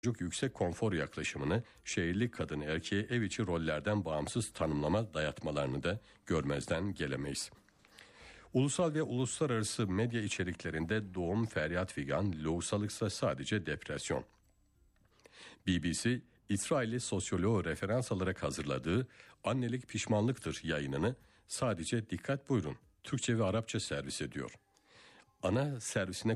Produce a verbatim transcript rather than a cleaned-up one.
Çocuk yüksek konfor yaklaşımını, şehirli kadın erkeğe ev içi rollerden bağımsız tanımlama dayatmalarını da görmezden gelemeyiz. Ulusal ve uluslararası medya içeriklerinde doğum feryat figan, lohusalıksa sadece depresyon. B B C, İsrailli sosyoloğu referans alarak hazırladığı Annelik Pişmanlıktır yayınını sadece dikkat buyurun Türkçe ve Arapça servis ediyor. Ana servisine